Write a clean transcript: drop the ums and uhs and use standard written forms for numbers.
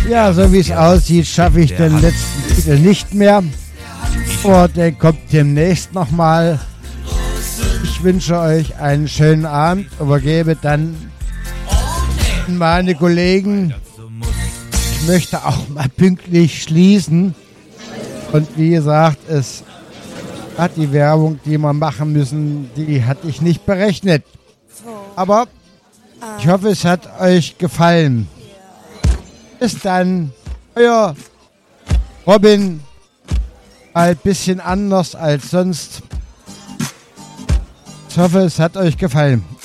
Ja, so wie es aussieht, schaffe ich den letzten Titel nicht mehr. Aber der kommt demnächst nochmal. Ich wünsche euch einen schönen Abend, übergebe dann an meine Kollegen. Ich möchte auch mal pünktlich schließen. Und wie gesagt, es hat die Werbung, die wir machen müssen, die hatte ich nicht berechnet. Aber ich hoffe, es hat euch gefallen. Bis dann, euer Robin, ein bisschen anders als sonst. Ich hoffe, es hat euch gefallen.